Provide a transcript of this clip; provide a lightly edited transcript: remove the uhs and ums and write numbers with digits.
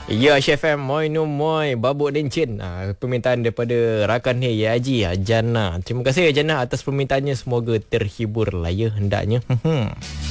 Ya, Chef M, moi no moi, babuk dencin. Permintaan daripada rakan Ya Haji, Jannah. Terima kasih Jannah atas permintaannya. Semoga terhibur lah ya hendaknya.